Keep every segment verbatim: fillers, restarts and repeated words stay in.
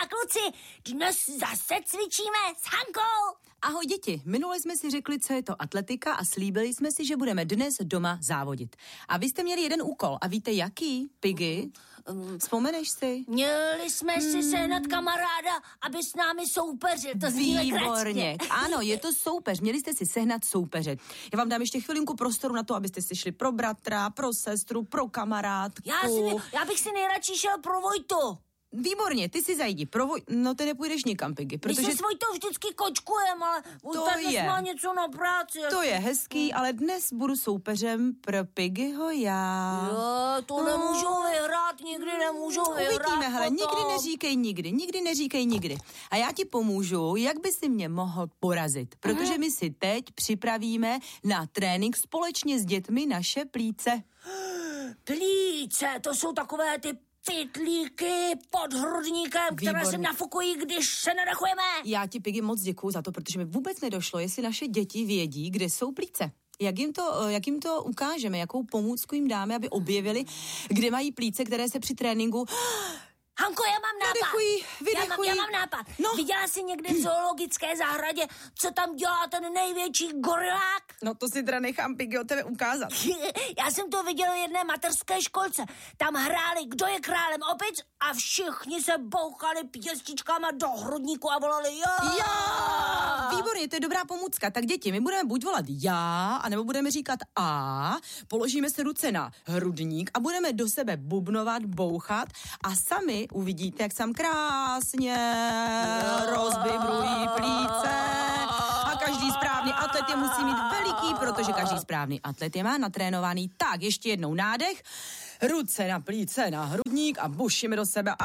a kluci, dnes zase cvičíme s Hankou. Ahoj děti, minule jsme si řekli, co je to atletika a slíbili jsme si, že budeme dnes doma závodit. A vy jste měli jeden úkol a víte jaký, Piggy? Vzpomeneš si? Měli jsme si sehnat kamaráda, aby s námi soupeřil, to zní Výborně, ano, je to soupeř, měli jste si sehnat soupeře. Já vám dám ještě chvilinku prostoru na to, abyste si šli pro bratra, pro sestru, pro kamarádku. Já, si, já bych si nejradši šel pro Vojtu. Výborně, ty si zajdi, pro Voj... No ty nepůjdeš nikam, Piggy, protože... My se s Vojtou vždycky kočkujem, ale Vojta dnes má něco na práci. To je hezký, ale dnes budu soupeřem pro Piggyho já. Jo, to no. nemůžu vyhrát, nikdy nemůžu vyhrát. Uvidíme, hele, potom. nikdy neříkej nikdy, nikdy neříkej nikdy. A já ti pomůžu, jak by si mě mohl porazit, protože uh-huh. my si teď připravíme na trénink společně s dětmi naše plíce. Plíce, to jsou takové ty pytlíky pod hrudníkem, které Výborně. se nafukují, když se nadechujeme. Já ti, Piggy, moc děkuju za to, protože mi vůbec nedošlo, jestli naše děti vědí, kde jsou plíce. Jak jim, to, jak jim to ukážeme, jakou pomůcku jim dáme, aby objevili, kde mají plíce, které se při tréninku... Hanko, já mám nápad. Vydechují, vydechují. Já mám, já mám nápad. No. Viděla jsi někde v zoologické zahradě, co tam dělá ten největší gorilák? No to si teda nechám, Piggy, od tebe ukázat. Já jsem to viděl v jedné mateřské školce. Tam hráli, kdo je králem opic a všichni se bouchali pěstičkama do hrudníku a volali já. Já! Výborně, to je dobrá pomůcka. Tak děti, my budeme buď volat já, anebo budeme říkat a, položíme se ruce na hrudník a budeme do sebe bubnovat, bouchat a sami uvidíte, jak sam krásně rozvibrují plíce. A každý správný atlet je musí mít veliký, protože každý správný atlet je má natrénovaný. Tak, ještě jednou nádech, ruce na plíce, na hrudník a bušíme do sebe.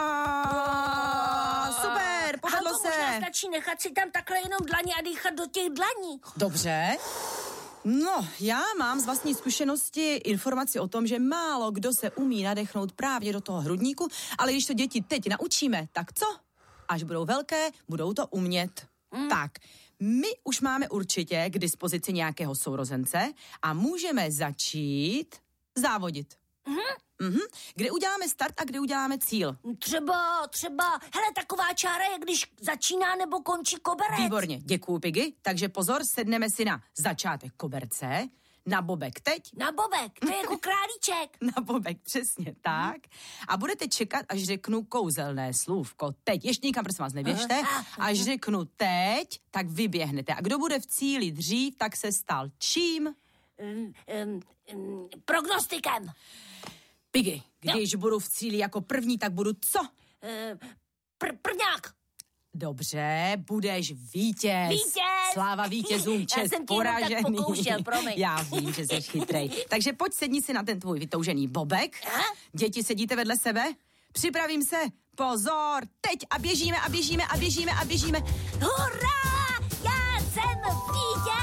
A super, povedlo se. Možná stačí nechat si tam takhle jenom dlaně a dýchat do těch dlaní. Dobře. No, já mám z vlastní zkušenosti informaci o tom, že málo kdo se umí nadechnout právě do toho hrudníku, ale když to děti teď naučíme, tak co? Až budou velké, budou to umět. Mm. Tak, my už máme určitě k dispozici nějakého sourozence a můžeme začít závodit. Mm-hmm. Mhm. Kde uděláme start a kde uděláme cíl? Třeba, třeba, hele, taková čára je, když začíná nebo končí koberec. Výborně, děkuju, Piggy. Takže pozor, sedneme si na začátek koberce, na bobek teď. Na bobek, to je jako králíček. Na bobek, přesně tak. A budete čekat, až řeknu kouzelné slůvko. Teď, ještě nikam, prosím vás, neběžte. Až řeknu teď, tak vyběhnete. A kdo bude v cíli dřív, tak se stal čím? Um, um, um, prognostikem. Piggy, když jo. budu v cíli jako první, tak budu co? Pr- prvňák. Dobře, budeš vítěz. Vítěz. Sláva vítězům, čest poražený. Já jsem tak pokoušel, promiň. Já vím, že jsi chytrej. Takže pojď sedni si na ten tvůj vytoužený bobek. Aha. Děti, sedíte vedle sebe? Připravím se. Pozor, teď a běžíme a běžíme a běžíme a běžíme. Hurá, já jsem vítěz.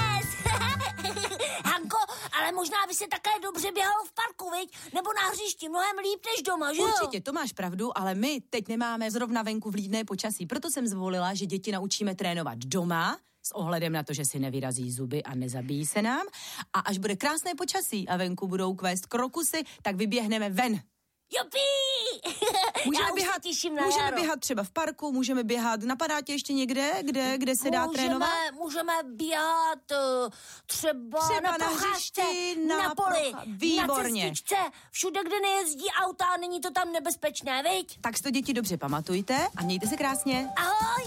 Hanko, ale možná by se také dobře běhalo v parku, viď? Nebo na hřišti, mnohem líp než doma, že jo? Určitě, to máš pravdu, ale my teď nemáme zrovna venku vlídné počasí. Proto jsem zvolila, že děti naučíme trénovat doma, s ohledem na to, že si nevyrazí zuby a nezabijí se nám. A až bude krásné počasí a venku budou kvést krokusy, tak vyběhneme ven. Jupí! Můžeme, běhat, můžeme jaro. běhat třeba v parku, můžeme běhat, napadá tě ještě někde, kde, kde se dá můžeme, trénovat? Můžeme běhat třeba, třeba na procházce, na, na poli, Výborně. Na cestičce, všude, kde nejezdí auta a není to tam nebezpečné, viď? Tak si to děti dobře pamatujte a mějte se krásně. Ahoj!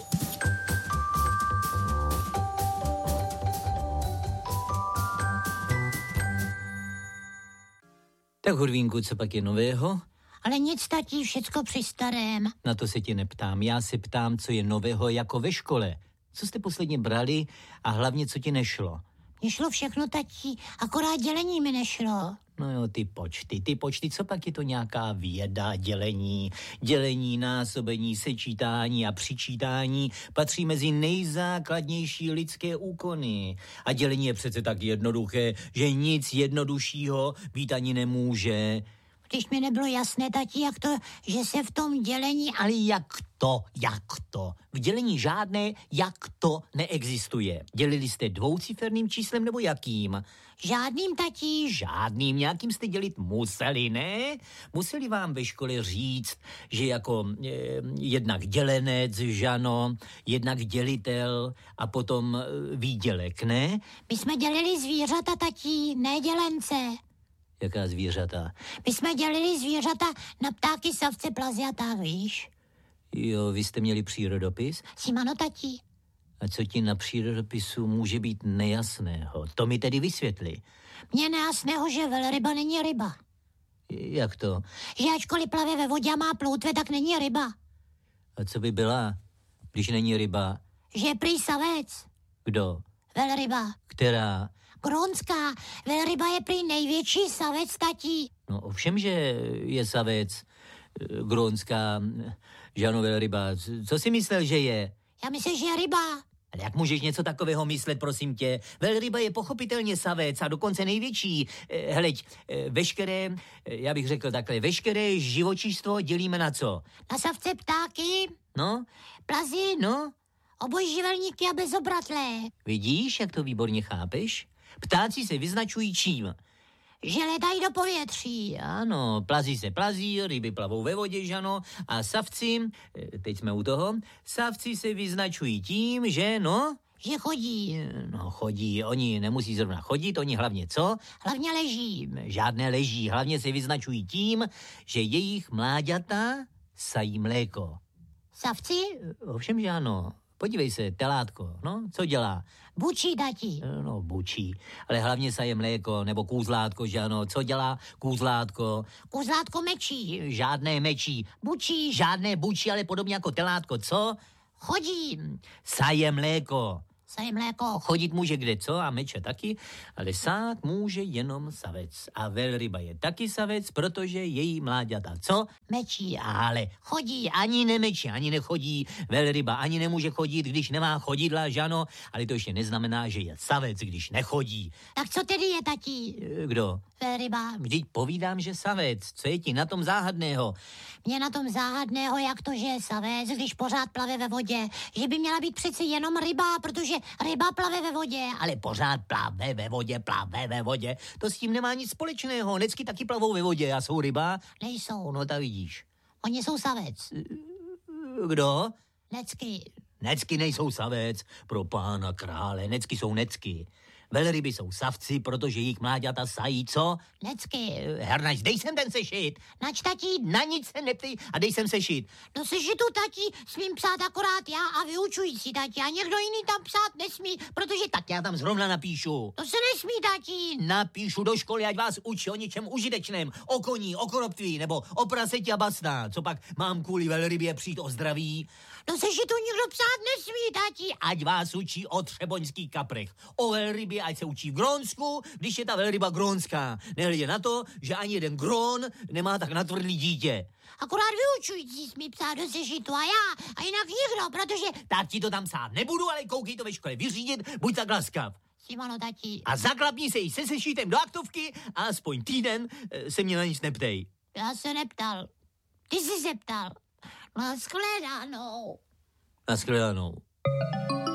Tak Hurvínku, co pak je nového? Ale nic, tatí, všecko při starém. Na to se tě neptám. Já se ptám, co je nového jako ve škole. Co jste posledně brali a hlavně, co ti nešlo? Mně šlo všechno, tatí, akorát dělení mi nešlo. No jo, ty počty, ty počty, co pak je to nějaká věda, dělení, dělení, násobení, sečítání a přičítání patří mezi nejzákladnější lidské úkony. A dělení je přece tak jednoduché, že nic jednoduššího být ani nemůže. Když mi nebylo jasné, tati, jak to, že se v tom dělení... Ale jak to, jak to? V dělení žádné jak to neexistuje. Dělili jste dvouciferným číslem nebo jakým? Žádným, tati. Žádným, nějakým jste dělit museli, ne? Museli vám ve škole říct, že jako eh, jednak dělenec, žano, jednak dělitel a potom eh, výdělek, ne? My jsme dělili zvířata, tati, ne dělence. Jaká zvířata? My jsme dělili zvířata na ptáky, savce, plazy a tak, víš? Jo, vy jste měli přírodopis? Simano, tati. A co ti na přírodopisu může být nejasného? To mi tedy vysvětli. Mně nejasného, že velryba není ryba. Jak to? Že ačkoliv plave ve vodě a má ploutve, tak není ryba. A co by byla, když není ryba? Že je prý savec. Kdo? Velryba. Která? Grónská. Velryba je prý největší savec, tati. No ovšem, že je savec, grónská, žano velryba. Co si myslel, že je? Já myslím, že je ryba. Ale jak můžeš něco takového myslet, prosím tě? Velryba je pochopitelně savec a dokonce největší. Eh, hleď, eh, veškeré, eh, já bych řekl takhle, veškeré živočištvo dělíme na co? Na savce, ptáky, No, plazy, no, obojživelníky a bezobratlé. vidíš, jak to výborně chápeš? Ptáci se vyznačují čím? Že letají do povětří. Ano, plazí se plazí, ryby plavou ve vodě, žano, a savci, eh, teď jsme u toho, savci se vyznačují tím, že no... Že chodí. No, chodí, oni nemusí zrovna chodit, oni hlavně co? Hlavně leží. Žádné leží, hlavně se vyznačují tím, že jejich mláďata sají mléko. Savci? Ovšem, že ano. Podívej se, telátko, no, co dělá? Bučí, tati. No, bučí, ale hlavně saje mléko, nebo kůzlátko, že ano. Co dělá kůzlátko? Kůzlátko mečí. Žádné mečí. Bučí. Žádné bučí, ale podobně jako telátko, co? Chodí. Saje mléko. Saje mléko. Chodit může kde co a meče taky, ale sát může jenom savec. A velryba je taky savec, protože její mláďata co? Mečí. Ale chodí, ani nemečí, ani nechodí. Velryba ani nemůže chodit, když nemá chodidla, žano, ale to ještě neznamená, že je savec, když nechodí. Tak co tedy je, tati? Kdo? Velryba. Vždyť povídám, že savec. Co je ti na tom záhadného? Mě na tom záhadného, jak to, že je savec, když pořád plave ve vodě. Že by měla být přeci jenom ryba, protože ryba plave ve vodě. Ale pořád plave ve vodě, plave ve vodě. To s tím nemá nic společného. Necky taky plavou ve vodě a jsou ryba. Nejsou. No, tak vidíš. Oni jsou savec. Kdo? Necky. Necky nejsou savec, pro pána krále. Necky jsou necky. Velryby jsou savci, protože jejich mláďata sají, co? Necky. Hernač, dej sem ten sešit. Nač, tati? Na nic se neptej a dej sem sešit. Do sešitu, tati, smím psát akorát já a vyučující, tati. A někdo jiný tam psát nesmí, protože... Tak já tam zrovna napíšu. To se nesmí, tati. Napíšu do školy, ať vás učí o něčem užitečném. O koní, o koroptví, nebo o praseti a basná. Co pak mám kvůli velrybě přijít o zdraví? Do sešitu nikdo psát nesmí, tati. Ať vás učí o třeboňských kaprech. O velrybě, ať se učí v Grónsku, když je ta velryba grónská. Nehledě na to, že ani jeden Grón nemá tak natvrdlý dítě. Akorát vyučující smí psát do sešitu a já, a jinak nikdo, protože... Tak ti to tam psát nebudu, ale koukej to ve škole vyřídit, buď tak laskav. Simano, tati. A zaklapni se jí se sešitem do aktovky a aspoň týden eh, se mě na nic neptej. Já se neptal. Ty jsi se ptal. Na shledanou. Na shledanou.